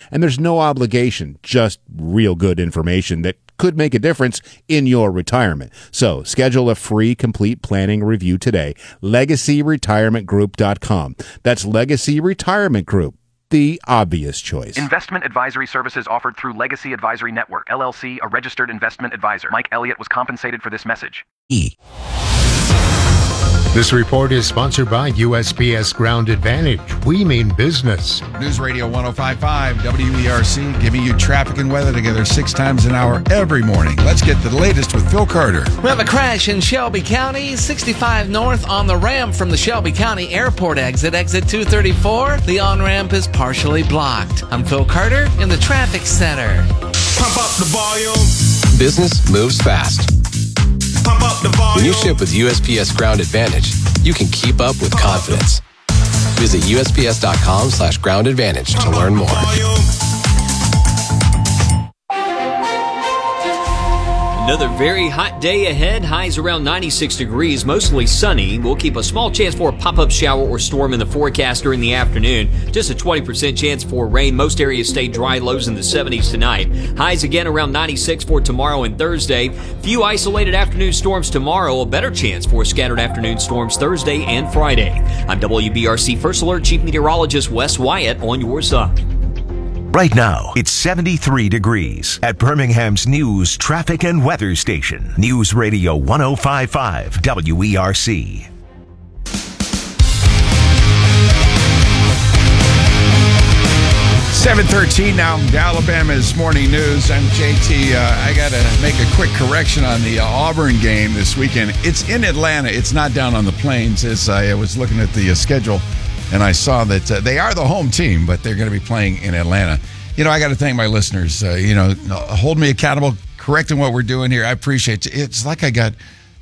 And there's no obligation, just real good information that could make a difference in your retirement. So schedule a free complete planning review today. LegacyRetirementGroup.com. That's Legacy Retirement Group, the obvious choice. Investment advisory services offered through Legacy Advisory Network, LLC, a registered investment advisor. Mike Elliott was compensated for this message. This report is sponsored by USPS Ground Advantage. We mean business. News Radio 105.5 WERC, giving you traffic and weather together 6 times an hour every morning. Let's get the latest with Phil Carter. We have a crash in Shelby County, 65 north on the ramp from the Shelby County Airport exit 234. The on-ramp is partially blocked. I'm Phil Carter in the traffic center. Pump up the volume. Business moves fast. Pump up the volume. When you ship with USPS Ground Advantage, you can keep up with confidence. Visit USPS.com/Ground Advantage to learn more. Another very hot day ahead. Highs around 96 degrees, mostly sunny. We'll keep a small chance for a pop-up shower or storm in the forecast during the afternoon. Just a 20% chance for rain. Most areas stay dry, lows in the 70s tonight. Highs again around 96 for tomorrow and Thursday. Few isolated afternoon storms tomorrow. A better chance for scattered afternoon storms Thursday and Friday. I'm WBRC First Alert Chief Meteorologist Wes Wyatt on your side. Right now, it's 73 degrees at Birmingham's News, Traffic, and Weather Station. News Radio 105.5 WERC. .713 now, Alabama's Morning News. I'm JT. I got to make a quick correction on the Auburn game this weekend. It's in Atlanta. It's not down on the plains. As I was looking at the schedule, and I saw that they are the home team, but they're going to be playing in Atlanta. You know, I got to thank my listeners. Hold me accountable, correcting what we're doing here. I appreciate it. It's like I got,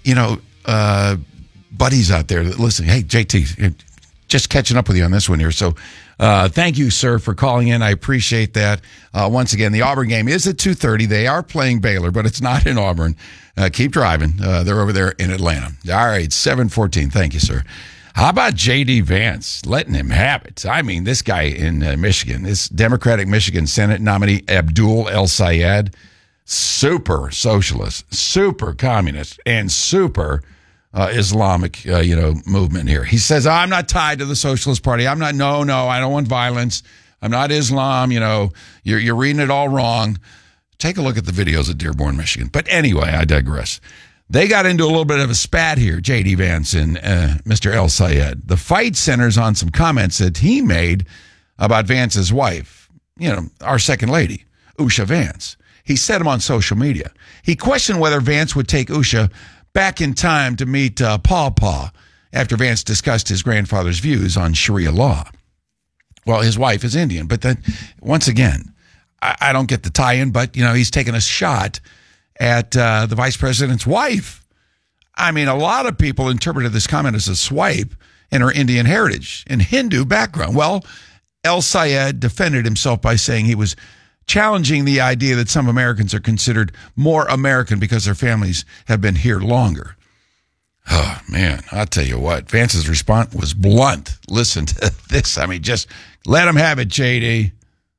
buddies out there that listen. Hey, JT, just catching up with you on this one here. So thank you, sir, for calling in. I appreciate that. Once again, the Auburn game is at 2:30. They are playing Baylor, but it's not in Auburn. Keep driving. They're over there in Atlanta. All right, 7:14. Thank you, sir. How about J.D. Vance letting him have it? I mean, this guy in Michigan, this Democratic Michigan Senate nominee, Abdul El-Sayed, super socialist, super communist, and super Islamic, movement here. He says, I'm not tied to the Socialist Party. I'm not, no, I don't want violence. I'm not Islam. You're reading it all wrong. Take a look at the videos at Dearborn, Michigan. But anyway, I digress. They got into a little bit of a spat here, J.D. Vance and Mr. El-Sayed. The fight centers on some comments that he made about Vance's wife, our second lady, Usha Vance. He said them on social media. He questioned whether Vance would take Usha back in time to meet Paw Paw after Vance discussed his grandfather's views on Sharia law. Well, his wife is Indian, but then, once again, I don't get the tie-in, but, he's taking a shot at the vice president's wife. I mean, a lot of people interpreted this comment as a swipe in her Indian heritage and Hindu background. Well, El-Sayed defended himself by saying he was challenging the idea that some Americans are considered more American because their families have been here longer. Oh, man, I'll tell you what. Vance's response was blunt. Listen to this. I mean, just let him have it, J.D.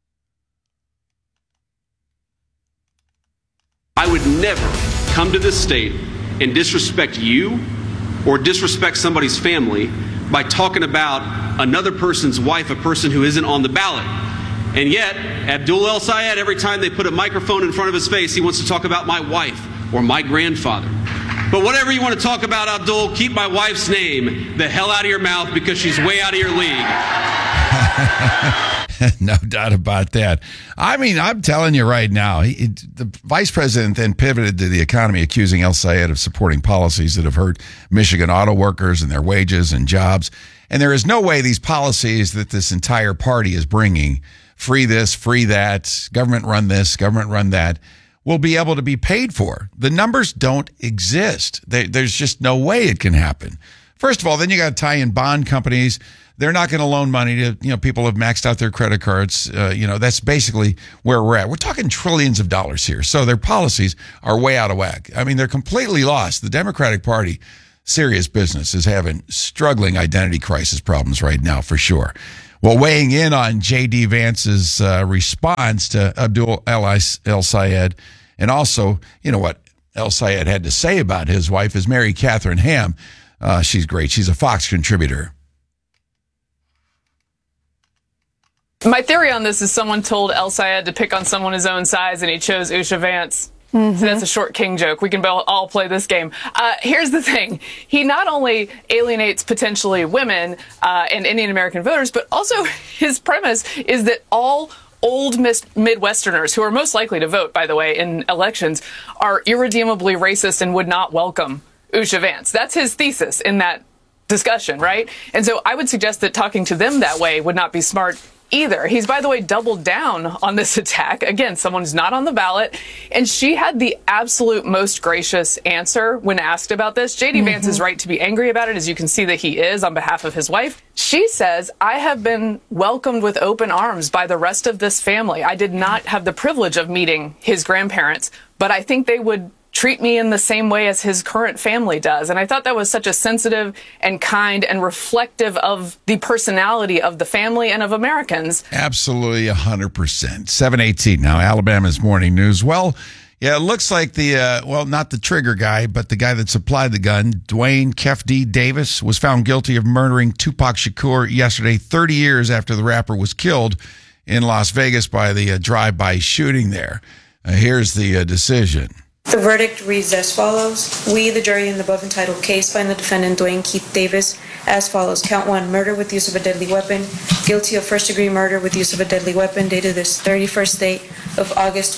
I would never come to this state and disrespect you or disrespect somebody's family by talking about another person's wife, a person who isn't on the ballot. And yet, Abdul El-Sayed, every time they put a microphone in front of his face, he wants to talk about my wife or my grandfather. But whatever you want to talk about, Abdul, keep my wife's name the hell out of your mouth because she's way out of your league. No doubt about that. I mean, I'm telling you right now, the vice president then pivoted to the economy, accusing El-Sayed of supporting policies that have hurt Michigan auto workers and their wages and jobs. And there is no way these policies that this entire party is bringing, free this, free that, government run this, government run that, will be able to be paid for. The numbers don't exist. There's just no way it can happen. First of all, then you got to tie in bond companies. They're not going to loan money to, people who have maxed out their credit cards. That's basically where we're at. We're talking trillions of dollars here. So their policies are way out of whack. I mean, they're completely lost. The Democratic Party, serious business, is having struggling identity crisis problems right now for sure. Well, weighing in on J.D. Vance's response to Abdul El Sayed, and also, you know what El Sayed had to say about his wife, is Mary Catherine Ham. She's great. She's a Fox contributor. My theory on this is someone told El Sayed to pick on someone his own size, and he chose Usha Vance. So that's a short king joke. We can all play this game. Here's the thing. He not only alienates potentially women and Indian American voters, but also his premise is that all old Midwesterners, who are most likely to vote, by the way, in elections, are irredeemably racist and would not welcome Usha Vance. That's his thesis in that discussion, right? And so I would suggest that talking to them that way would not be smart either. He's, by the way, doubled down on this attack. Again, someone who's not on the ballot. And she had the absolute most gracious answer when asked about this. J.D. Vance is right to be angry about it, as you can see that he is on behalf of his wife. She says, I have been welcomed with open arms by the rest of this family. I did not have the privilege of meeting his grandparents, but I think they would treat me in the same way as his current family does. And I thought that was such a sensitive and kind and reflective of the personality of the family and of Americans. Absolutely 100%. 7:18 now, Alabama's Morning News. Well, yeah, it looks like not the trigger guy, but the guy that supplied the gun, Dwayne Kef D. Davis, was found guilty of murdering Tupac Shakur yesterday, 30 years after the rapper was killed in Las Vegas by the drive-by shooting there. Here's the decision. The verdict reads as follows. We, the jury in the above entitled case, find the defendant Dwayne Keith Davis as follows. Count 1, murder with use of a deadly weapon. Guilty of first-degree murder with use of a deadly weapon, dated this 31st day of August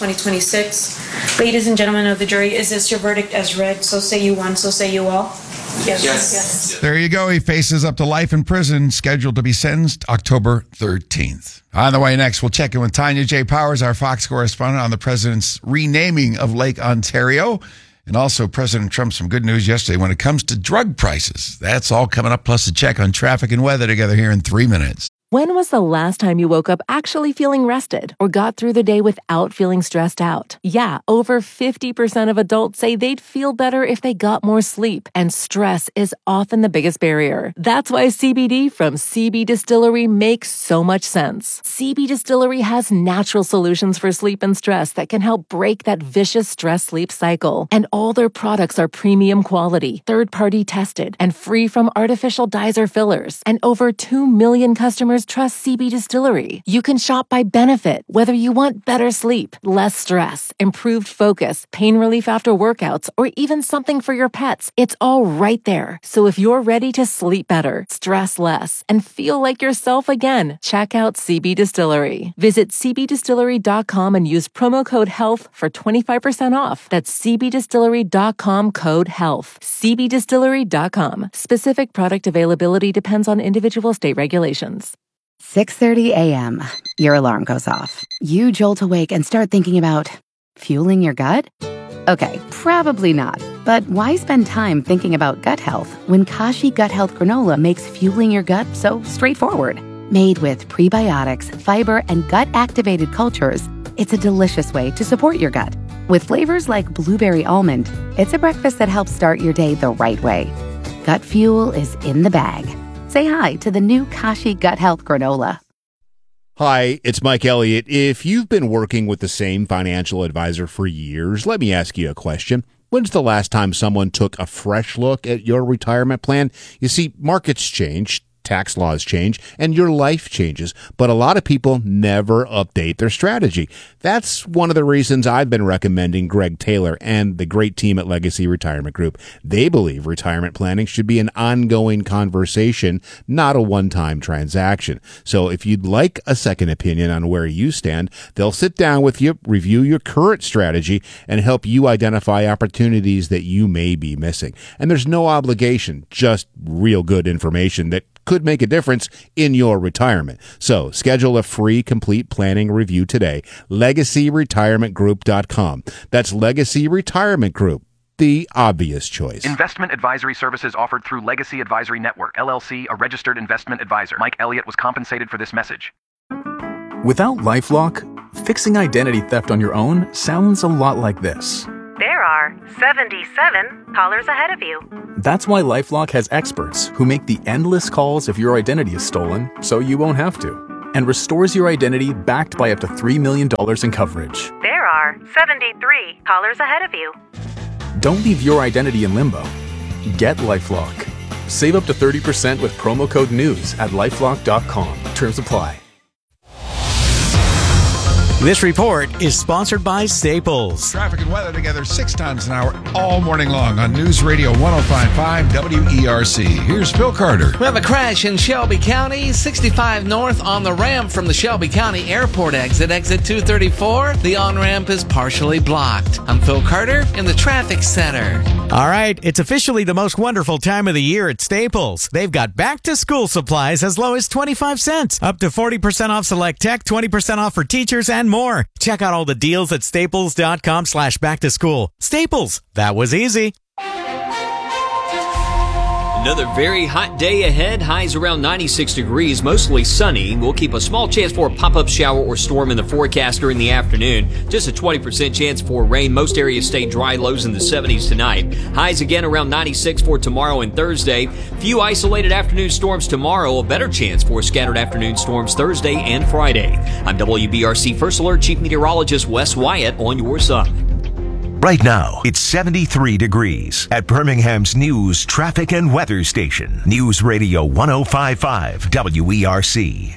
2026. Ladies and gentlemen of the jury, is this your verdict as read? So say you one, so say you all. Yes. There you go. He faces up to life in prison, scheduled to be sentenced October 13th. On the way next, we'll check in with Tanya J. Powers, our Fox correspondent, on the president's renaming of Lake Ontario. And also President Trump, some good news yesterday when it comes to drug prices. That's all coming up, plus a check on traffic and weather together here in 3 minutes. When was the last time you woke up actually feeling rested or got through the day without feeling stressed out? Yeah, over 50% of adults say they'd feel better if they got more sleep, and stress is often the biggest barrier. That's why CBD from CB Distillery makes so much sense. CB Distillery has natural solutions for sleep and stress that can help break that vicious stress-sleep cycle. And all their products are premium quality, third-party tested, and free from artificial dyes or fillers. And over 2 million customers trust CB Distillery. You can shop by benefit, whether you want better sleep, less stress, improved focus, pain relief after workouts, or even something for your pets. It's all right there. So if you're ready to sleep better, stress less, and feel like yourself again, check out CB Distillery. Visit cbdistillery.com and use promo code HEALTH for 25% off. That's cbdistillery.com, code HEALTH. cbdistillery.com. Specific product availability depends on individual state regulations. 6:30 a.m. Your alarm goes off. You jolt awake and start thinking about fueling your gut? Okay, probably not. But why spend time thinking about gut health when Kashi Gut Health Granola makes fueling your gut so straightforward? Made with prebiotics, fiber, and gut-activated cultures, it's a delicious way to support your gut. With flavors like blueberry almond, it's a breakfast that helps start your day the right way. Gut fuel is in the bag. Say hi to the new Kashi Gut Health Granola. Hi, it's Mike Elliott. If you've been working with the same financial advisor for years, let me ask you a question. When's the last time someone took a fresh look at your retirement plan? You see, markets change, tax laws change, and your life changes, but a lot of people never update their strategy. That's one of the reasons I've been recommending Greg Taylor and the great team at Legacy Retirement Group. They believe retirement planning should be an ongoing conversation, not a one-time transaction. So if you'd like a second opinion on where you stand, they'll sit down with you, review your current strategy, and help you identify opportunities that you may be missing. And there's no obligation, just real good information that could make a difference in your retirement. So schedule a free complete planning review today. LegacyRetirementGroup.com. That's Legacy Retirement Group, the obvious choice. Investment advisory services offered through Legacy Advisory Network, LLC, a registered investment advisor. Mike Elliott was compensated for this message. Without LifeLock, fixing identity theft on your own sounds a lot like this. There are 77 callers ahead of you. That's why LifeLock has experts who make the endless calls if your identity is stolen so you won't have to, and restores your identity backed by up to $3 million in coverage. There are 73 callers ahead of you. Don't leave your identity in limbo. Get LifeLock. Save up to 30% with promo code NEWS at LifeLock.com. Terms apply. This report is sponsored by Staples. Traffic and weather together 6 times an hour all morning long on News Radio 105.5 WERC. Here's Phil Carter. We have a crash in Shelby County, 65 north on the ramp from the Shelby County Airport exit 234. The on-ramp is partially blocked. I'm Phil Carter in the traffic center. All right, it's officially the most wonderful time of the year at Staples. They've got back-to-school supplies as low as 25 cents, up to 40% off select tech, 20% off for teachers, and more. Check out all the deals at staples.com/back-to-school. Staples, that was easy. Another very hot day ahead. Highs around 96 degrees, mostly sunny. We'll keep a small chance for a pop-up shower or storm in the forecast during the afternoon. Just a 20% chance for rain. Most areas stay dry, lows in the 70s tonight. Highs again around 96 for tomorrow and Thursday. Few isolated afternoon storms tomorrow. A better chance for scattered afternoon storms Thursday and Friday. I'm WBRC First Alert Chief Meteorologist Wes Wyatt on your side. Right now, it's 73 degrees at Birmingham's News Traffic and Weather Station. News Radio 105.5 WERC.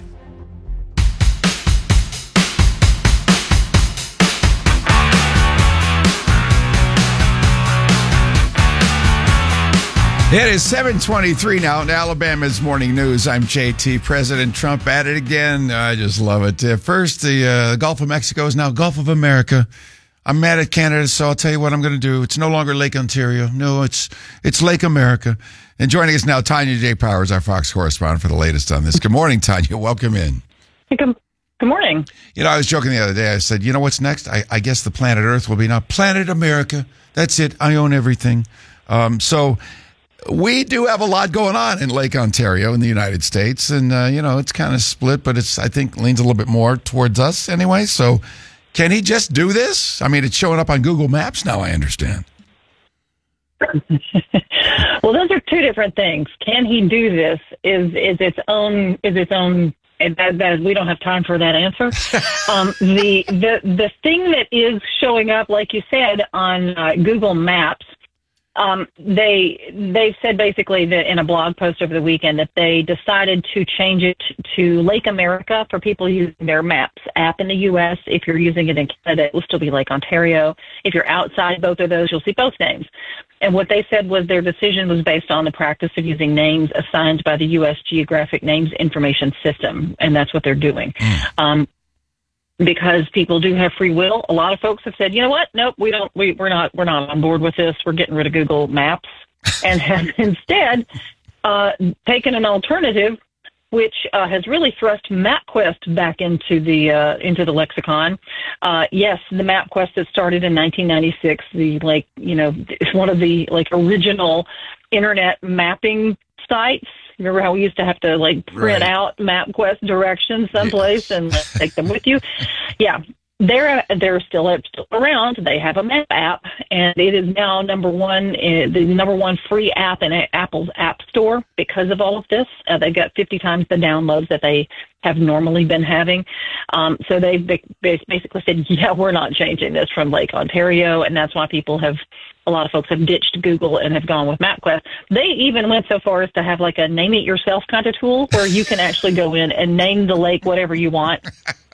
It is 7:23 now in Alabama's Morning News. I'm JT. President Trump at it again. I just love it. First, the Gulf of Mexico is now Gulf of America. I'm mad at Canada, so I'll tell you what I'm going to do. It's no longer Lake Ontario. No, it's Lake America. And joining us now, Tanya J. Powers, our Fox correspondent, for the latest on this. Good morning, Tanya. Welcome in. Good morning. You know, I was joking the other day. I said, you know what's next? I guess the planet Earth will be now Planet America. That's it. I own everything. So we do have a lot going on in Lake Ontario in the United States. And, it's kind of split, but I think leans a little bit more towards us anyway. So can he just do this? I mean, it's showing up on Google Maps now, I understand. Well, those are two different things. Can he do this is its own that we don't have time for that answer. The thing that is showing up, like you said, on Google Maps, they said basically that in a blog post over the weekend that they decided to change it to Lake America for people using their Maps app in the U.S. If you're using it in Canada, it will still be Lake Ontario. If you're outside both of those, you'll see both names. And what they said was their decision was based on the practice of using names assigned by the U.S. Geographic Names Information System, and that's what they're doing. Because people do have free will. A lot of folks have said, you know what? Nope, we're not on board with this. We're getting rid of Google Maps, and have instead taken an alternative, which has really thrust MapQuest back into the lexicon. Yes, the MapQuest that started in 1996, it's one of the original internet mapping sites. Remember how we used to have to print out MapQuest directions someplace and take them with you? Yeah, they're still around. They have a map app, and it is now the number one free app in Apple's App Store because of all of this. They've got 50 times the downloads that they have normally been having. So they basically said, yeah, we're not changing this from Lake Ontario, and that's why a lot of folks have ditched Google and have gone with MapQuest. They even went so far as to have a name it yourself kind of tool where you can actually go in and name the lake whatever you want,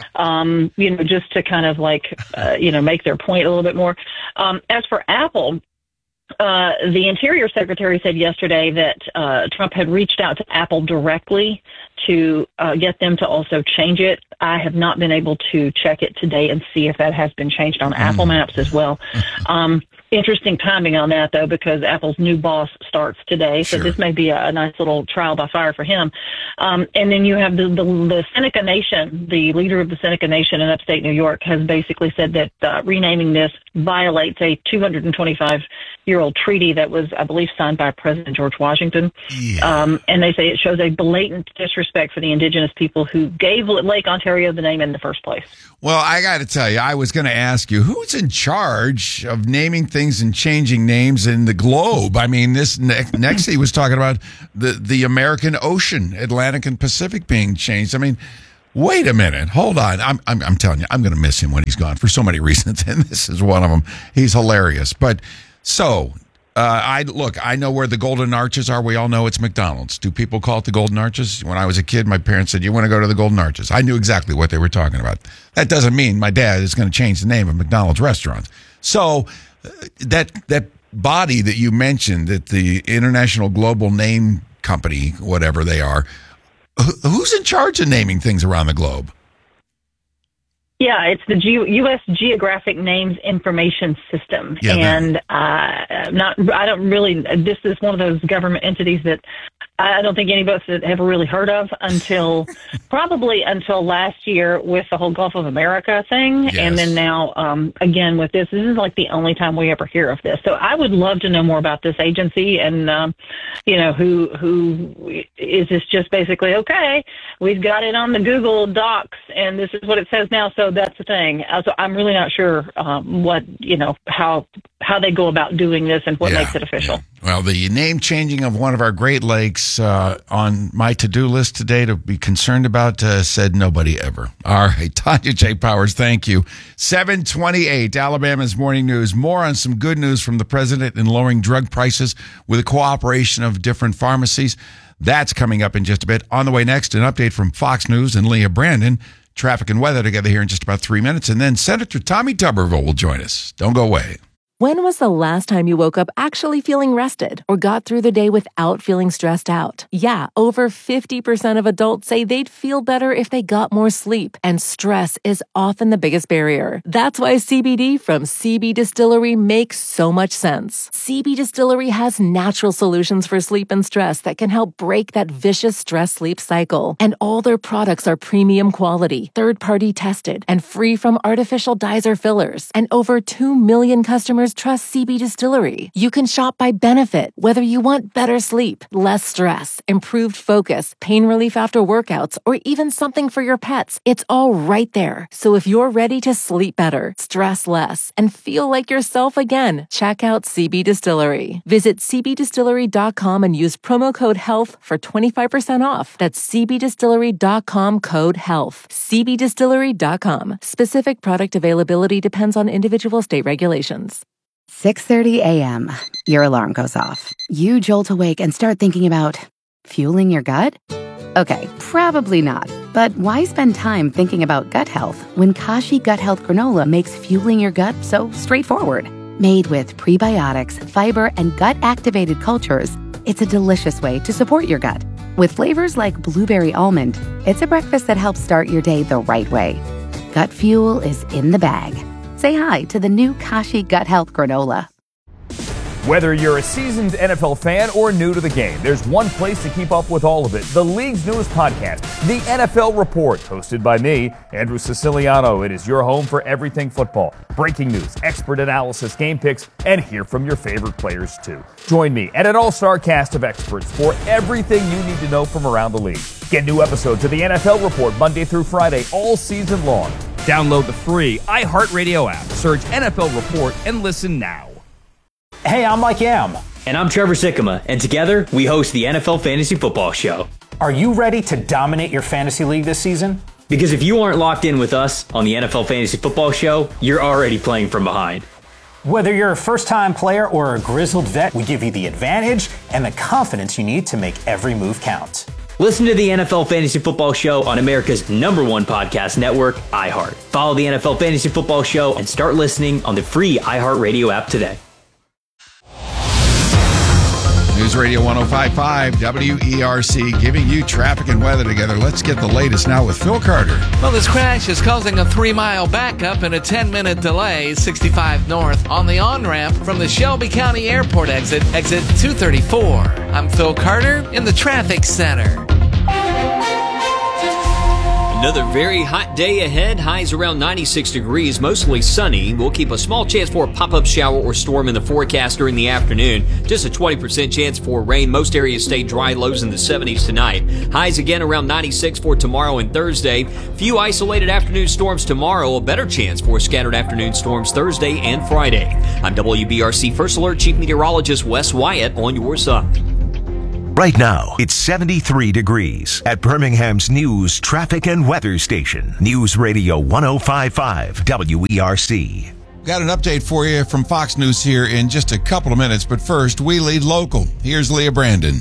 just to kind of make their point a little bit more. As for Apple, the Interior Secretary said yesterday that Trump had reached out to Apple directly to get them to also change it. I have not been able to check it today and see if that has been changed on Apple Maps as well. Interesting timing on that, though, because Apple's new boss starts today, so this may be a nice little trial by fire for him. And then you have the Seneca Nation, the leader of the Seneca Nation in upstate New York, has basically said that renaming this violates a 225-year-old treaty that was, I believe, signed by President George Washington. Yeah. And they say it shows a blatant disrespect for the indigenous people who gave Lake Ontario the name in the first place. Well, I got to tell you, I was going to ask you, who's in charge of naming things things and changing names in the globe. I mean, this next he was talking about the American Ocean, Atlantic and Pacific being changed. I mean, wait a minute, hold on. I'm telling you, I'm going to miss him when he's gone for so many reasons, and this is one of them. He's hilarious. But so. I know where the Golden Arches are. We all know it's McDonald's. Do people call it the Golden Arches? When I was a kid, my parents said, you want to go to the Golden Arches. I knew exactly what they were talking about. That doesn't mean my dad is going to change the name of McDonald's restaurants. So that body that you mentioned, that the International Global Name Company, whatever they are, who's in charge of naming things around the globe? Yeah, it's the U.S. Geographic Names Information System, and I don't really. This is one of those government entities that I don't think any of us have ever really heard of until last year with the whole Gulf of America thing, and then now again with this. This is like the only time we ever hear of this. So I would love to know more about this agency, and who is this? Just basically, okay, we've got it on the Google Docs, and this is what it says now. So that's the thing. So I'm really not sure what how they go about doing this and what makes it official. Yeah. Well, the name changing of one of our Great Lakes on my to-do list today to be concerned about said nobody ever. All right, Tanya J. Powers, thank you. 7:28, Alabama's Morning News. More on some good news from the president in lowering drug prices with the cooperation of different pharmacies. That's coming up in just a bit. On the way next, an update from Fox News and Leah Brandon. Traffic and weather together here in just about 3 minutes. And then Senator Tommy Tuberville will join us. Don't go away. When was the last time you woke up actually feeling rested or got through the day without feeling stressed out? Yeah, over 50% of adults say they'd feel better if they got more sleep, and stress is often the biggest barrier. That's why CBD from CB Distillery makes so much sense. CB Distillery has natural solutions for sleep and stress that can help break that vicious stress-sleep cycle. And all their products are premium quality, third-party tested, and free from artificial dyes or fillers. And over 2 million customers trust CB Distillery. You can shop by benefit, whether you want better sleep, less stress, improved focus, pain relief after workouts, or even something for your pets. It's all right there. So if you're ready to sleep better, stress less, and feel like yourself again, check out CB Distillery. Visit cbdistillery.com and use promo code HEALTH for 25% off. That's cbdistillery.com code HEALTH. cbdistillery.com. Specific product availability depends on individual state regulations. 6:30 a.m. Your alarm goes off. You jolt awake and start thinking about fueling your gut? Okay, probably not. But why spend time thinking about gut health when Kashi Gut Health Granola makes fueling your gut so straightforward? Made with prebiotics, fiber, and gut-activated cultures, it's a delicious way to support your gut. With flavors like blueberry almond, it's a breakfast that helps start your day the right way. Gut fuel is in the bag. Say hi to the new Kashi Gut Health Granola. Whether you're a seasoned NFL fan or new to the game, there's one place to keep up with all of it. The league's newest podcast, The NFL Report, hosted by me, Andrew Siciliano. It is your home for everything football. Breaking news, expert analysis, game picks, and hear from your favorite players too. Join me and an all-star cast of experts for everything you need to know from around the league. Get new episodes of The NFL Report Monday through Friday all season long. Download the free iHeartRadio app. Search NFL Report and listen now. Hey, I'm Mike Yam. And I'm Trevor Sikkema, and together we host the NFL Fantasy Football Show. Are you ready to dominate your fantasy league this season? Because if you aren't locked in with us on the NFL Fantasy Football Show, you're already playing from behind. Whether you're a first-time player or a grizzled vet, we give you the advantage and the confidence you need to make every move count. Listen to the NFL Fantasy Football Show on America's #1 podcast network, iHeart. Follow the NFL Fantasy Football Show and start listening on the free iHeartRadio app today. News Radio 105.5 WERC, giving you traffic and weather together. Let's get the latest now with Phil Carter. Well, this crash is causing a 3-mile backup and a 10-minute delay, 65 north on the on-ramp from the Shelby County Airport exit 234. I'm Phil Carter in the traffic center. Another very hot day ahead. Highs around 96 degrees, mostly sunny. We'll keep a small chance for a pop-up shower or storm in the forecast during the afternoon. Just a 20% chance for rain. Most areas stay dry, lows in the 70s tonight. Highs again around 96 for tomorrow and Thursday. Few isolated afternoon storms tomorrow. A better chance for scattered afternoon storms Thursday and Friday. I'm WBRC First Alert Chief Meteorologist Wes Wyatt on your side. Right now, it's 73 degrees at Birmingham's news, traffic, and weather station. News Radio 105.5 WERC. Got an update for you from Fox News here in just a couple of minutes, but first, we lead local. Here's Leah Brandon.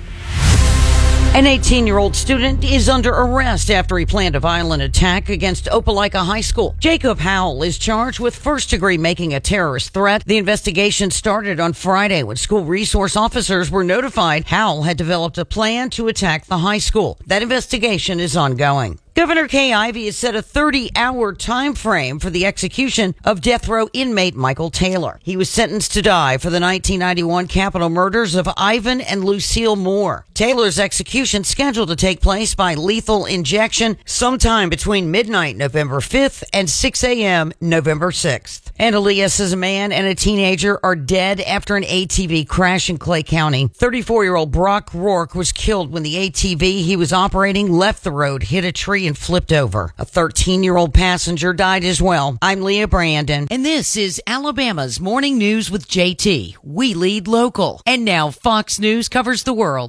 An 18-year-old student is under arrest after he planned a violent attack against Opelika High School. Jacob Howell is charged with first-degree making a terrorist threat. The investigation started on Friday when school resource officers were notified Howell had developed a plan to attack the high school. That investigation is ongoing. Governor Kay Ivey has set a 30-hour time frame for the execution of death row inmate Michael Taylor. He was sentenced to die for the 1991 capital murders of Ivan and Lucille Moore. Taylor's execution scheduled to take place by lethal injection sometime between midnight November 5th and 6 a.m. November 6th. And Aaliyah says a man and a teenager are dead after an ATV crash in Clay County. 34-year-old Brock Rourke was killed when the ATV he was operating left the road, hit a tree, and flipped over. A 13-year-old passenger died as well. I'm Leah Brandon, and this is Alabama's Morning News with JT. We lead local. And now Fox News covers the world.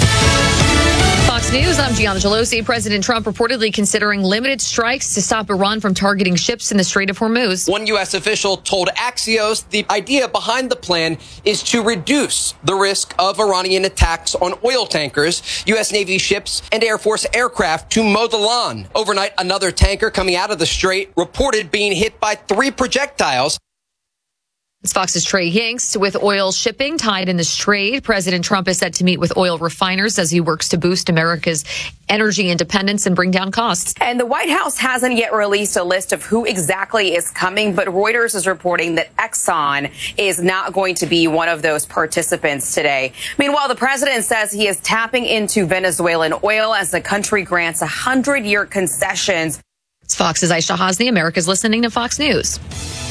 Fox News, I'm Gianna Gelosi. President Trump reportedly considering limited strikes to stop Iran from targeting ships in the Strait of Hormuz. One U.S. official told Axios the idea behind the plan is to reduce the risk of Iranian attacks on oil tankers, U.S. Navy ships, and Air Force aircraft to mow the lawn. Overnight, another tanker coming out of the strait reported being hit by 3 projectiles. It's Fox's Trey Yanks. With oil shipping tied in the strait, President Trump is set to meet with oil refiners as he works to boost America's energy independence and bring down costs. And the White House hasn't yet released a list of who exactly is coming, but Reuters is reporting that Exxon is not going to be one of those participants today. Meanwhile, the president says he is tapping into Venezuelan oil as the country grants 100-year concessions. It's Fox's Aisha Hasni. America's listening to Fox News.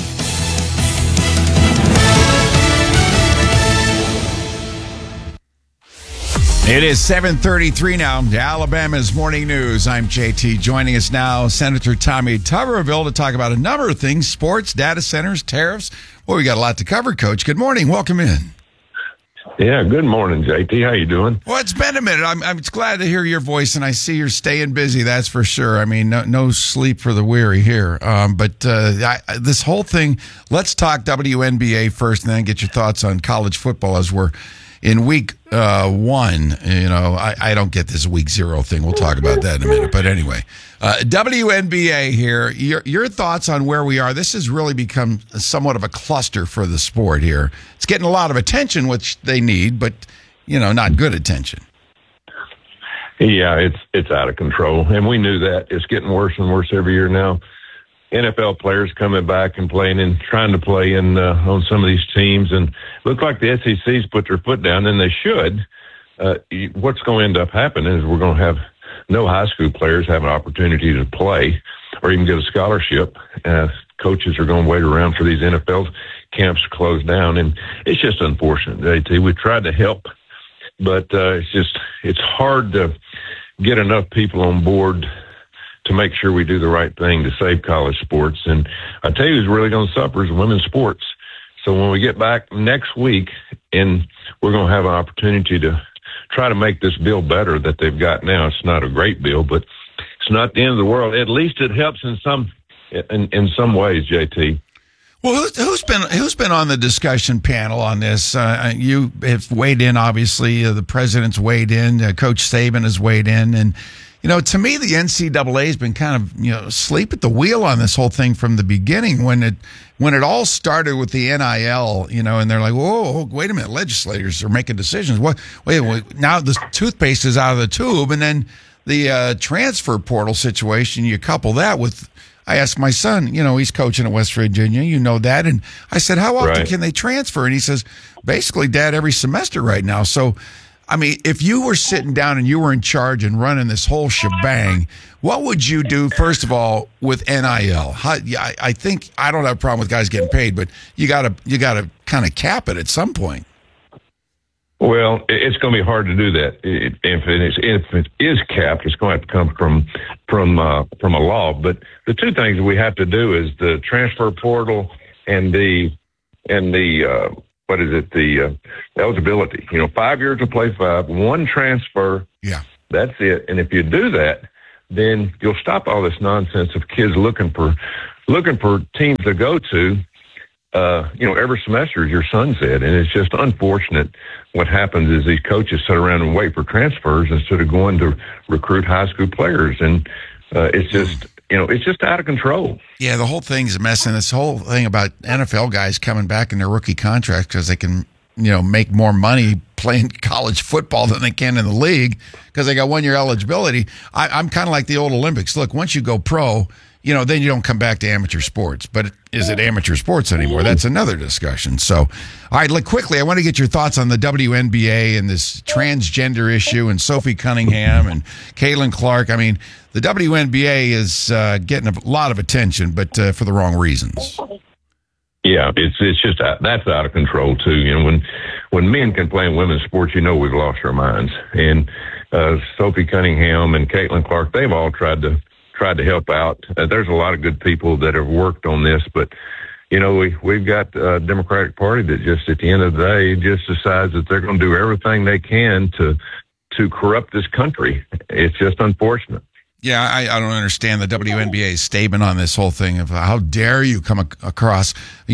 It is 7:33 now. Alabama's Morning News. I'm JT. Joining us now, Senator Tommy Tuberville to talk about a number of things: sports, data centers, tariffs. Well, we got a lot to cover, Coach. Good morning. Welcome in. Yeah, good morning, JT. How you doing? Well, it's been a minute. I'm glad to hear your voice, and I see you're staying busy. That's for sure. I mean, no sleep for the weary here. But this whole thing. Let's talk WNBA first, and then get your thoughts on college football as we're in week 1. You know, I don't get this week 0 thing. We'll talk about that in a minute. But anyway, WNBA here. Your thoughts on where we are? This has really become somewhat of a cluster for the sport here. It's getting a lot of attention, which they need, but not good attention. Yeah, it's out of control, and we knew that. It's getting worse and worse every year now. NFL players coming back and playing and trying to play in on some of these teams, and look like the SEC's put their foot down, and they should. What's going to end up happening is we're going to have no high school players have an opportunity to play or even get a scholarship. Coaches are going to wait around for these NFL camps to close down, and it's just unfortunate. JT, we tried to help, but it's hard to get enough people on board to make sure we do the right thing to save college sports. And I tell you who's really going to suffer is women's sports. So when we get back next week, and we're going to have an opportunity to try to make this bill better that they've got now. It's not a great bill, but it's not the end of the world. At least it helps in some ways, JT. Well, who's been on the discussion panel on this? You have weighed in, obviously. The president's weighed in. Coach Saban has weighed in, and to me, the NCAA has been kind of, asleep at the wheel on this whole thing from the beginning when it all started with the NIL, and they're like, whoa, wait a minute, legislators are making decisions. Wait, now the toothpaste is out of the tube, and then the transfer portal situation, you couple that with, I asked my son, he's coaching at West Virginia, that, and I said, how often can they transfer? And he says, basically, Dad, every semester right now. So I mean, if you were sitting down and you were in charge and running this whole shebang, what would you do, first of all, with NIL? I think I don't have a problem with guys getting paid, but you got to kind of cap it at some point. Well, it's going to be hard to do that. If it is capped, it's going to have to come from a law. But the two things we have to do is the transfer portal and the eligibility. 5 years to play 5, one transfer. Yeah, that's it. And if you do that, then you'll stop all this nonsense of kids looking for teams to go to. Every semester, as your son said, and it's just unfortunate. What happens is these coaches sit around and wait for transfers instead of going to recruit high school players, and it's just out of control. Yeah, the whole thing's a mess, and this whole thing about NFL guys coming back in their rookie contract because they can, make more money playing college football than they can in the league because they got 1 year eligibility. I'm kind of like the old Olympics. Look, once you go pro, then you don't come back to amateur sports. But is it amateur sports anymore? That's another discussion. So, all right, look, quickly, I want to get your thoughts on the WNBA and this transgender issue and Sophie Cunningham and Caitlin Clark. I mean, the WNBA is getting a lot of attention, but for the wrong reasons. Yeah, it's just that's out of control too. When men can play in women's sports, we've lost our minds. And Sophie Cunningham and Caitlin Clark, they've all tried to help out. There's a lot of good people that have worked on this, but we've got a Democratic Party that just at the end of the day just decides that they're going to do everything they can to corrupt this country. It's just unfortunate. Yeah, I don't understand the WNBA's statement on this whole thing of how dare you come across,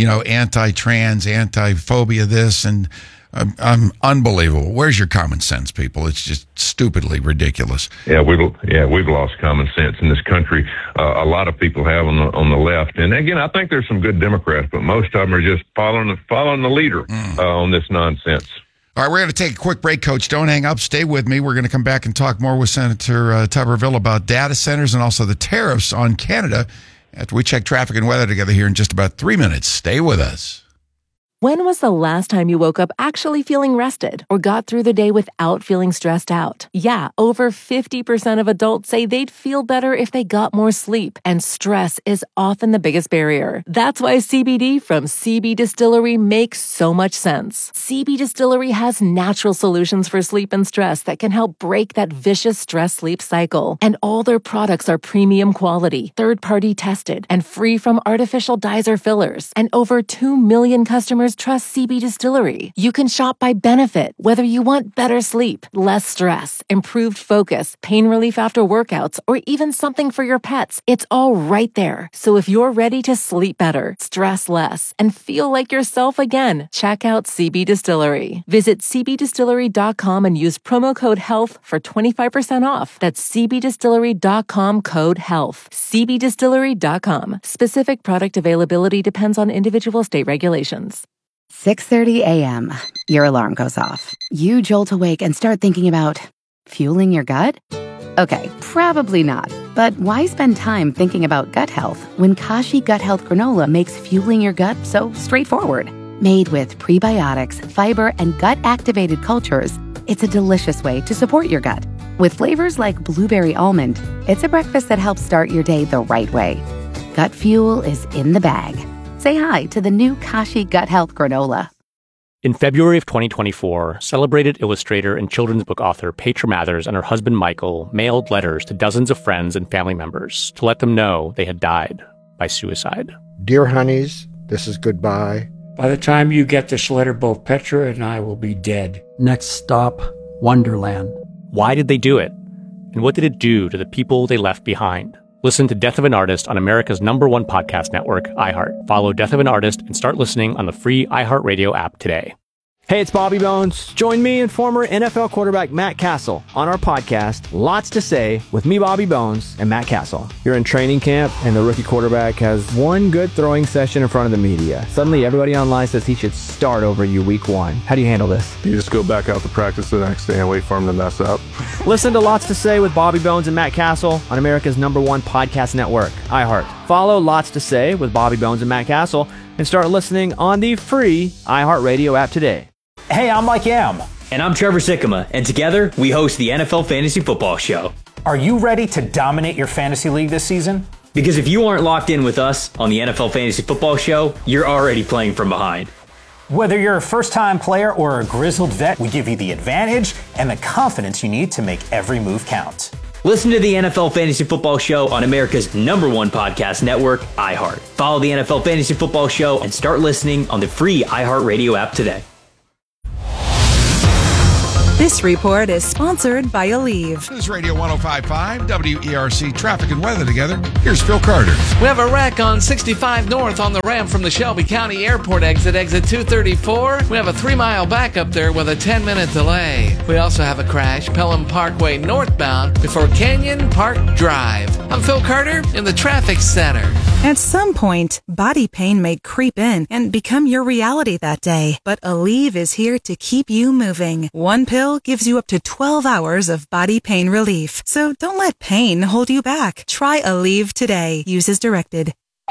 anti-trans, anti-phobia, this, and unbelievable. Where's your common sense, people? It's just stupidly ridiculous. Yeah, we've lost common sense in this country. A lot of people have on the left, and again, I think there's some good Democrats, but most of them are just following the leader on this nonsense. All right, we're going to take a quick break, Coach. Don't hang up. Stay with me. We're going to come back and talk more with Senator Tuberville about data centers and also the tariffs on Canada after we check traffic and weather together here in just about 3 minutes. Stay with us. When was the last time you woke up actually feeling rested or got through the day without feeling stressed out? Yeah, over 50% of adults say they'd feel better if they got more sleep, and stress is often the biggest barrier. That's why CBD from CB Distillery makes so much sense. CB Distillery has natural solutions for sleep and stress that can help break that vicious stress-sleep cycle. And all their products are premium quality, third-party tested, and free from artificial dyes or fillers. And over 2 million customers trust CB Distillery. You can shop by benefit, whether you want better sleep, less stress, improved focus, pain relief after workouts, or even something for your pets. It's all right there. So if you're ready to sleep better, stress less, and feel like yourself again, check out CB Distillery. Visit cbdistillery.com and use promo code HEALTH for 25% off. That's cbdistillery.com code HEALTH. cbdistillery.com. Specific product availability depends on individual state regulations. 6:30 a.m. Your alarm goes off. You jolt awake and start thinking about fueling your gut? Okay, probably not. But why spend time thinking about gut health when Kashi Gut Health Granola makes fueling your gut so straightforward? Made with prebiotics, fiber, and gut-activated cultures, it's a delicious way to support your gut. With flavors like blueberry almond, it's a breakfast that helps start your day the right way. Gut fuel is in the bag. Say hi to the new Kashi Gut Health Granola. In February of 2024, celebrated illustrator and children's book author Petra Mathers and her husband Michael mailed letters to dozens of friends and family members to let them know they had died by suicide. Dear honeys, this is goodbye. By the time you get this letter, both Petra and I will be dead. Next stop, Wonderland. Why did they do it? And what did it do to the people they left behind? Listen to Death of an Artist on America's #1 podcast network, iHeart. Follow Death of an Artist and start listening on the free iHeartRadio app today. Hey, it's Bobby Bones. Join me and former NFL quarterback Matt Castle on our podcast, Lots to Say, with me, Bobby Bones, and Matt Castle. You're in training camp, and the rookie quarterback has one good throwing session in front of the media. Suddenly, everybody online says he should start over you week 1. How do you handle this? You just go back out to practice the next day and wait for him to mess up. Listen to Lots to Say with Bobby Bones and Matt Castle on America's #1 podcast network, iHeart. Follow Lots to Say with Bobby Bones and Matt Castle and start listening on the free iHeartRadio app today. Hey, I'm Mike Yam, And I'm Trevor Sikkema, and together we host the NFL Fantasy Football Show. Are you ready to dominate your fantasy league this season? Because if you aren't locked in with us on the NFL Fantasy Football Show, you're already playing from behind. Whether you're a first-time player or a grizzled vet, we give you the advantage and the confidence you need to make every move count. Listen to the NFL Fantasy Football Show on America's #1 podcast network, iHeart. Follow the NFL Fantasy Football Show and start listening on the free iHeartRadio app today. This report is sponsored by Aleve. News Radio 105.5, WERC, traffic and weather together. Here's Phil Carter. We have a wreck on 65 North on the ramp from the Shelby County Airport exit 234. We have a 3-mile backup there with a 10-minute delay. We also have a crash, Pelham Parkway northbound before Canyon Park Drive. I'm Phil Carter in the traffic center. At some point, body pain may creep in and become your reality that day. But Aleve is here to keep you moving. One pill gives you up to 12 hours of body pain relief. So don't let pain hold you back. Try Aleve today. Use as directed.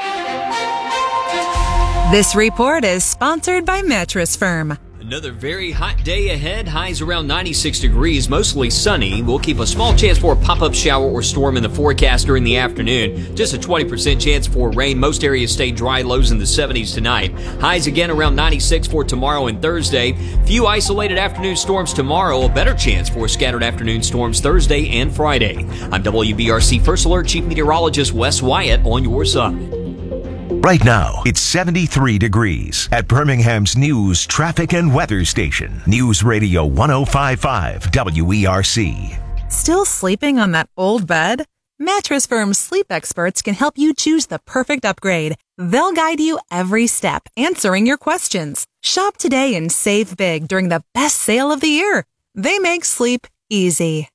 This report is sponsored by Mattress Firm. Another very hot day ahead. Highs around 96 degrees, mostly sunny. We'll keep a small chance for a pop-up shower or storm in the forecast during the afternoon. Just a 20% chance for rain. Most areas stay dry, lows in the 70s tonight. Highs again around 96 for tomorrow and Thursday. Few isolated afternoon storms tomorrow. A better chance for scattered afternoon storms Thursday and Friday. I'm WBRC First Alert Chief Meteorologist Wes Wyatt on your side. Right now, it's 73 degrees at Birmingham's news, traffic, and weather station. News Radio 105.5 WERC. Still sleeping on that old bed? Mattress Firm's sleep experts can help you choose the perfect upgrade. They'll guide you every step, answering your questions. Shop today and save big during the best sale of the year. They make sleep easy.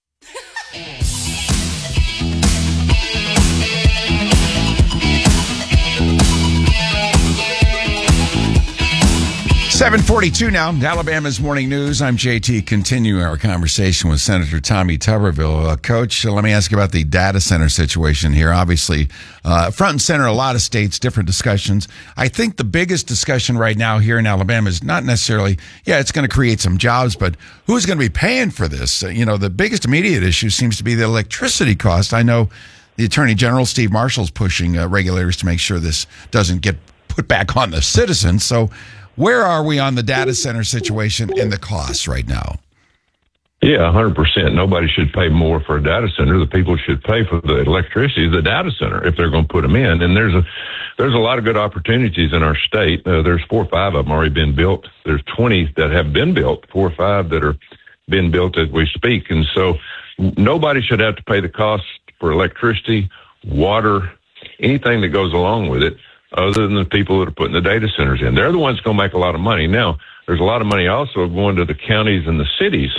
7:42 now, Alabama's Morning News. I'm JT, continuing our conversation with Senator Tommy Tuberville. Coach, let me ask you about the data center situation here. Obviously, front and center, a lot of states, different discussions. I think the biggest discussion right now here in Alabama is not necessarily, it's going to create some jobs, but who's going to be paying for this? The biggest immediate issue seems to be the electricity cost. I know the Attorney General, Steve Marshall's pushing regulators to make sure this doesn't get put back on the citizens. So where are we on the data center situation and the costs right now? Yeah, 100%. Nobody should pay more for a data center. The people should pay for the electricity of the data center if they're going to put them in. And there's a lot of good opportunities in our state. There's 4 or 5 of them already been built. There's 20 that have been built, 4 or 5 that are being built as we speak. And so nobody should have to pay the cost for electricity, water, anything that goes along with it, other than the people that are putting the data centers in. They're the ones going to make a lot of money. Now, there's a lot of money also going to the counties and the cities.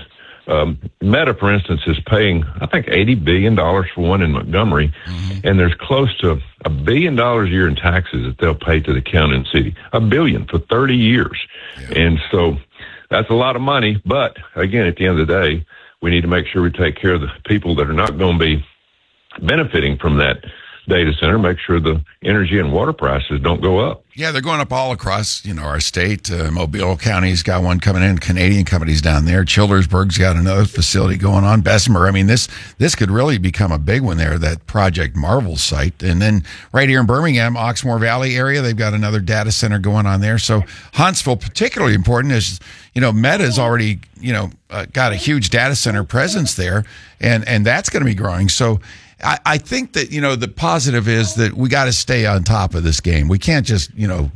Meta, for instance, is paying, I think, $80 billion for one in Montgomery, and there's close to $1 billion a year in taxes that they'll pay to the county and city. $1 billion for 30 years. Yeah. And so that's a lot of money. But, again, at the end of the day, we need to make sure we take care of the people that are not going to be benefiting from that data center, make sure the energy and water prices don't go up. Yeah, they're going up all across, our state. Mobile County's got one coming in, Canadian companies down there. Childersburg's got another facility going on. Bessemer, I mean, this could really become a big one there, that Project Marvel site. And then right here in Birmingham, Oxmoor Valley area, they've got another data center going on there. So Huntsville, particularly important, is, Meta's already, got a huge data center presence there, and that's going to be growing. So I think that, the positive is that we got to stay on top of this game. We can't just,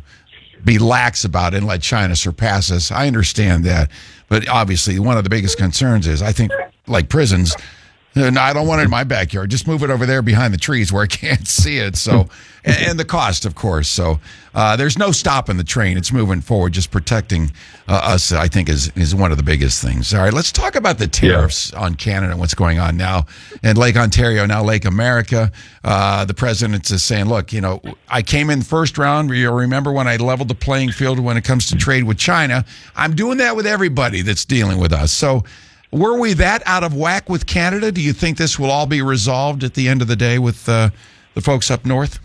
be lax about it and let China surpass us. I understand that. But obviously, one of the biggest concerns is, I think, like prisons, no, I don't want it in my backyard. Just move it over there behind the trees where I can't see it. So, and the cost, of course. So there's no stopping the train. It's moving forward. Just protecting us, I think, is one of the biggest things. All right, let's talk about the tariffs on Canada and what's going on now. And Lake Ontario, now Lake America, the president is saying, look, I came in first round. You'll remember when I leveled the playing field when it comes to trade with China. I'm doing that with everybody that's dealing with us. So were we that out of whack with Canada? Do you think this will all be resolved at the end of the day with the folks up north?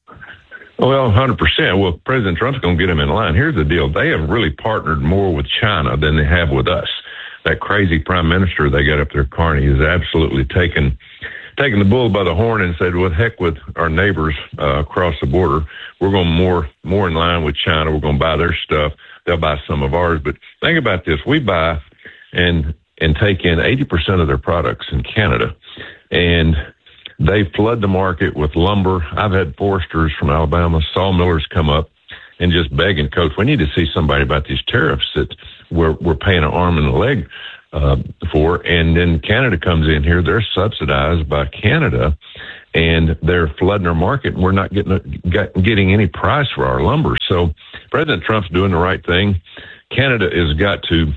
Well, 100%. Well, President Trump's going to get them in line. Here's the deal. They have really partnered more with China than they have with us. that crazy prime minister they got up there, Carney, is absolutely taking the bull by the horn and said, well, heck with our neighbors across the border. We're going more in line with China. We're going to buy their stuff. They'll buy some of ours. But think about this. We buy and take in 80% of their products in Canada. And they flood the market with lumber. I've had foresters from Alabama, sawmillers come up and just begging, Coach, we need to see somebody about these tariffs that we're paying an arm and a leg for. And then Canada comes in here. They're subsidized by Canada, and they're flooding our market, and we're not getting any price for our lumber. So President Trump's doing the right thing. Canada has got to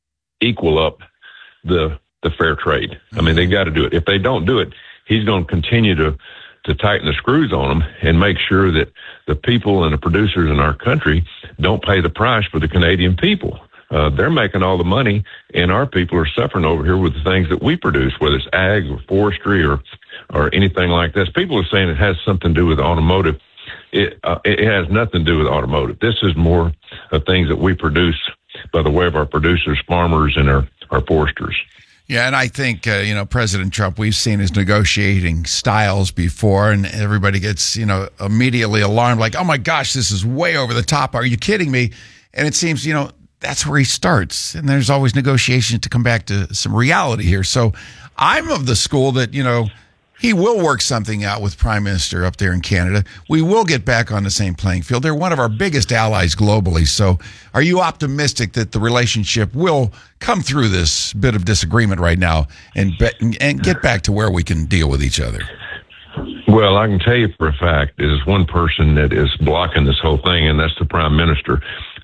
equal up the fair trade. I mean, they got to do it. If they don't do it, he's going to continue to tighten the screws on them and make sure that the people and the producers in our country don't pay the price for the Canadian people. They're making all the money, and our people are suffering over here with the things that we produce, whether it's ag or forestry or anything like this. People are saying it has something to do with automotive. It has nothing to do with automotive. This is more of things that we produce by the way of our producers, farmers, and our foresters. Yeah, and I think, President Trump, we've seen his negotiating styles before, and everybody gets, immediately alarmed, like, oh, my gosh, this is way over the top. Are you kidding me? And it seems, that's where he starts. And there's always negotiations to come back to some reality here. So I'm of the school that, he will work something out with Prime Minister up there in Canada. We will get back on the same playing field. They're one of our biggest allies globally. So are you optimistic that the relationship will come through this bit of disagreement right now and get back to where we can deal with each other? Well, I can tell you for a fact, there's one person that is blocking this whole thing, and that's the Prime Minister.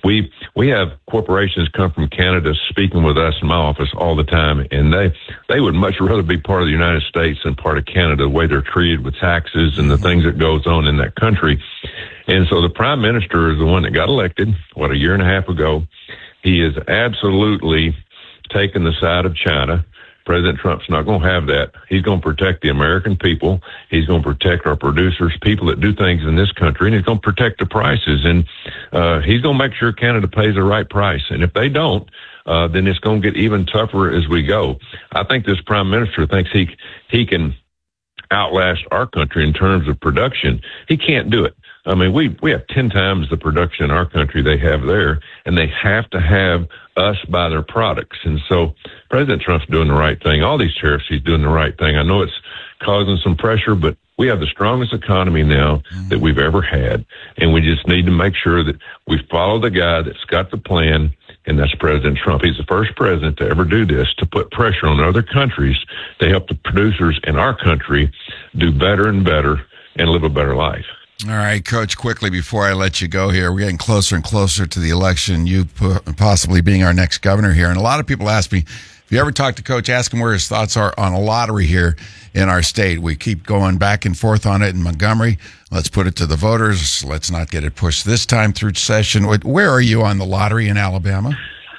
We have corporations come from Canada speaking with us in my office all the time, and they would much rather be part of the United States than part of Canada, the way they're treated with taxes and the things that goes on in that country. And so the Prime Minister is the one that got elected, a year and a half ago. He is absolutely taken the side of China. President Trump's not going to have that. He's going to protect the American people. He's going to protect our producers, people that do things in this country, and he's going to protect the prices. And he's going to make sure Canada pays the right price. And if they don't, then it's going to get even tougher as we go. I think this Prime Minister thinks he can outlast our country in terms of production. He can't do it. I mean, we have 10 times the production in our country they have there, and they have to have us buy their products. And so President Trump's doing the right thing. All these tariffs, he's doing the right thing. I know it's causing some pressure, but we have the strongest economy now that we've ever had, and we just need to make sure that we follow the guy that's got the plan, and that's President Trump. He's the first president to ever do this, to put pressure on other countries to help the producers in our country do better and better and live a better life. All right, Coach, quickly before I let you go here, we're getting closer and closer to the election, you possibly being our next governor here. And a lot of people ask me, if you ever talk to Coach, ask him where his thoughts are on a lottery here in our state. We keep going back and forth on it in Montgomery. Let's put it to the voters. Let's not get it pushed this time through session. Where are you on the lottery in Alabama?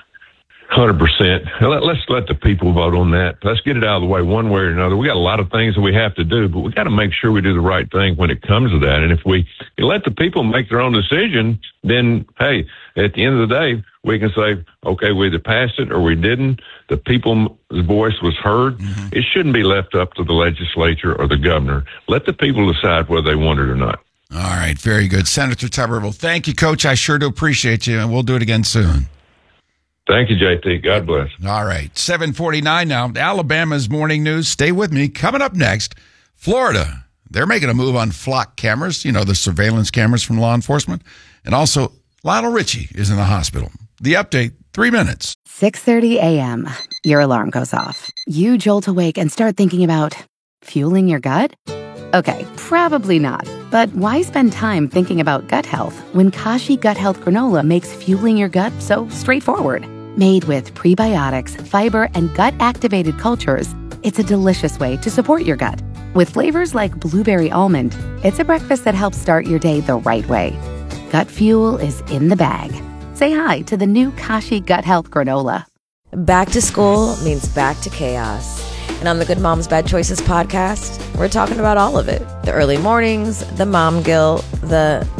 100%. Let's let the people vote on that. Let's get it out of the way one way or another. We got a lot of things that we have to do, but we got to make sure we do the right thing when it comes to that. And if we let the people make their own decision, then, hey, at the end of the day, we can say, okay, we either passed it or we didn't. The people's voice was heard. It shouldn't be left up to the legislature or the governor. Let the people decide whether they want it or not. All right, very good. Senator Tuberville, thank you, Coach. I sure do appreciate you, and we'll do it again soon. Thank you, JT. God bless. All right. 7:49 now. Alabama's morning news. Stay with me. Coming up next, Florida. They're making a move on flock cameras, the surveillance cameras from law enforcement. And also, Lionel Richie is in the hospital. The update, 3 minutes. 6:30 a.m. Your alarm goes off. You jolt awake and start thinking about fueling your gut? Okay, probably not. But why spend time thinking about gut health when Kashi Gut Health Granola makes fueling your gut so straightforward? Made with prebiotics, fiber, and gut-activated cultures, it's a delicious way to support your gut. With flavors like blueberry almond, it's a breakfast that helps start your day the right way. Gut fuel is in the bag. Say hi to the new Kashi Gut Health Granola. Back to school means back to chaos. And on the Good Moms Bad Choices podcast, we're talking about all of it. The early mornings, the mom guilt, the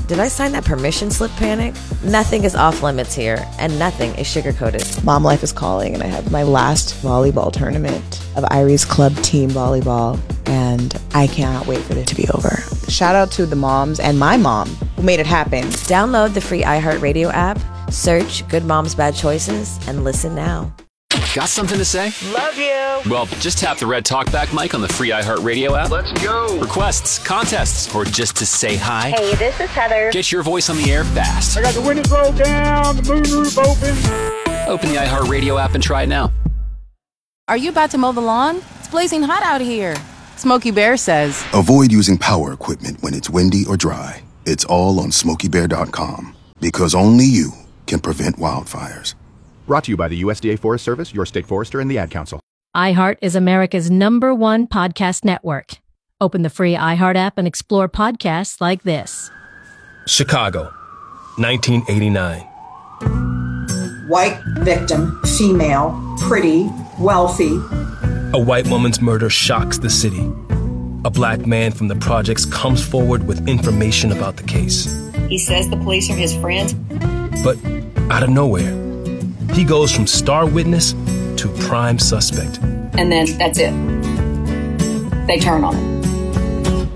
did I sign that permission slip panic? Nothing is off limits here, and nothing is sugar-coated. Mom Life is calling, and I have my last volleyball tournament of Irie's Club Team Volleyball, and I cannot wait for it to be over. Shout out to the moms and my mom who made it happen. Download the free iHeartRadio app, search Good Moms Bad Choices, and listen now. Got something to say? Love you. Well, just tap the red talkback mic on the free iHeartRadio app. Let's go. Requests, contests, or just to say hi. Hey, this is Heather. Get your voice on the air fast. I got the windows rolled down, the moonroof open. Open the iHeartRadio app and try it now. Are you about to mow the lawn? It's blazing hot out here. Smokey Bear says, avoid using power equipment when it's windy or dry. It's all on SmokeyBear.com. Because only you can prevent wildfires. Brought to you by the USDA Forest Service, your state forester, and the Ad Council. iHeart is America's #1 podcast network. Open the free iHeart app and explore podcasts like this. Chicago, 1989. White victim, female, pretty, wealthy. A white woman's murder shocks the city. A black man from the projects comes forward with information about the case. He says the police are his friends. But out of nowhere, he goes from star witness to prime suspect. And then that's it. They turn on him.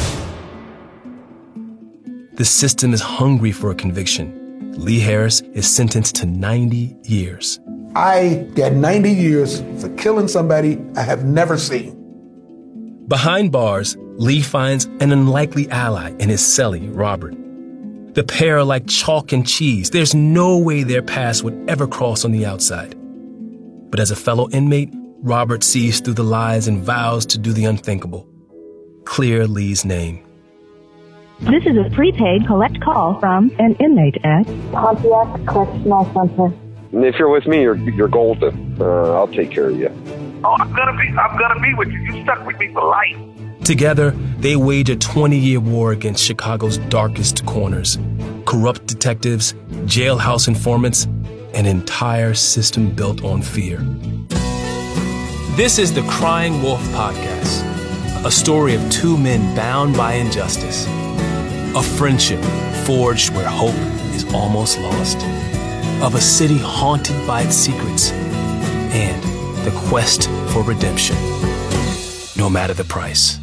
The system is hungry for a conviction. Lee Harris is sentenced to 90 years. I get 90 years for killing somebody I have never seen. Behind bars, Lee finds an unlikely ally in his cellie, Robert. The pair are like chalk and cheese. There's no way their paths would ever cross on the outside. But as a fellow inmate, Robert sees through the lies and vows to do the unthinkable. Clear Lee's name. This is a prepaid collect call from an inmate at Pontiac Correctional Center. If you're with me, you're golden. I'll take care of you. Oh, I'm gonna be with you. You stuck with me for life. Together, they wage a 20-year war against Chicago's darkest corners. Corrupt detectives, jailhouse informants, an entire system built on fear. This is the Crying Wolf Podcast, a story of two men bound by injustice. A friendship forged where hope is almost lost. Of a city haunted by its secrets. And the quest for redemption, no matter the price.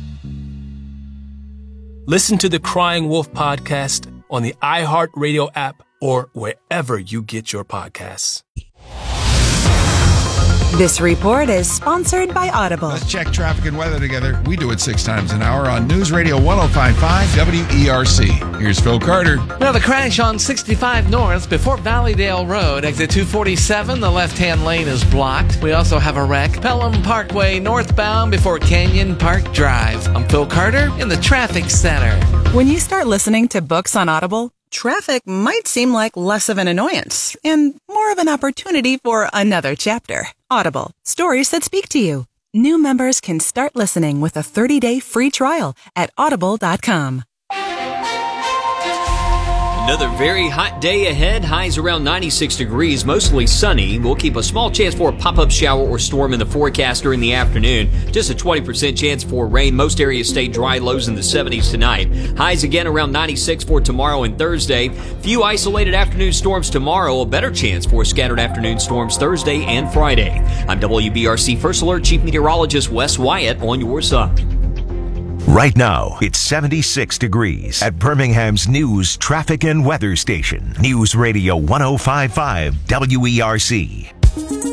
Listen to the Crying Wolf Podcast on the iHeartRadio app or wherever you get your podcasts. This report is sponsored by Audible. Let's check traffic and weather together. We do it 6 times an hour on News Radio 105.5 WERC. Here's Phil Carter. Now, the crash on 65 North before Valleydale Road, exit 247, the left-hand lane is blocked. We also have a wreck. Pelham Parkway northbound before Canyon Park Drive. I'm Phil Carter in the Traffic Center. When you start listening to books on Audible, traffic might seem like less of an annoyance and more of an opportunity for another chapter. Audible, stories that speak to you. New members can start listening with a 30-day free trial at audible.com. Another very hot day ahead. Highs around 96 degrees, mostly sunny. We'll keep a small chance for a pop-up shower or storm in the forecast during the afternoon. Just a 20% chance for rain. Most areas stay dry, lows in the 70s tonight. Highs again around 96 for tomorrow and Thursday. Few isolated afternoon storms tomorrow. A better chance for scattered afternoon storms Thursday and Friday. I'm WBRC First Alert Chief Meteorologist Wes Wyatt on your side. Right now, it's 76 degrees at Birmingham's news, traffic, and weather station. News Radio 105.5 WERC.